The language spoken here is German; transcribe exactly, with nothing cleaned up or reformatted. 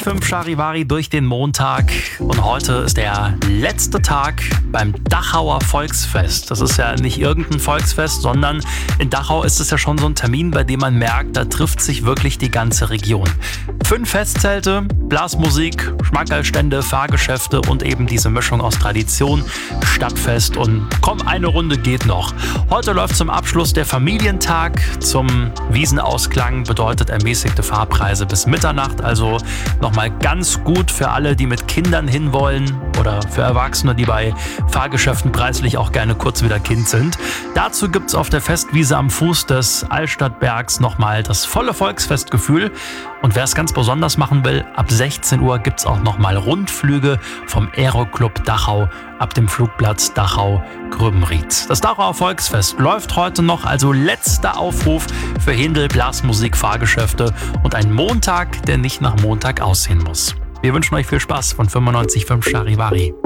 fünf Charivari durch den Montag und heute ist der letzte Tag beim Dachauer Volksfest. Das ist ja nicht irgendein Volksfest, sondern in Dachau ist es ja schon so ein Termin, bei dem man merkt, da trifft sich wirklich die ganze Region. Fünf Festzelte, Blasmusik, Schmankerlstände, Fahrgeschäfte und eben diese Mischung aus Tradition, Stadtfest und komm, eine Runde geht noch. Heute läuft zum Abschluss der Familientag. Zum Wiesenausklang bedeutet ermäßigte Fahrpreise bis Mitternacht. Also nochmal ganz gut für alle, die mit Kindern hinwollen oder für Erwachsene, die bei Fahrgeschäften preislich auch gerne kurz wieder Kind sind. Dazu gibt's auf der Festwiese am Fuß des Altstadtbergs nochmal das volle Volksfestgefühl. Und wer es ganz besonders machen will, ab sechzehn Uhr gibt's auch nochmal Rundflüge vom Aeroclub Dachau ab dem Flugplatz Dachau-Gröbenried. Das Dachauer Volksfest läuft heute noch, also letzter Aufruf für Händel, Blasmusik, Fahrgeschäfte und ein Montag, der nicht nach Montag aussehen muss. Wir wünschen euch viel Spaß von fünfundneunzig Komma fünf Charivari.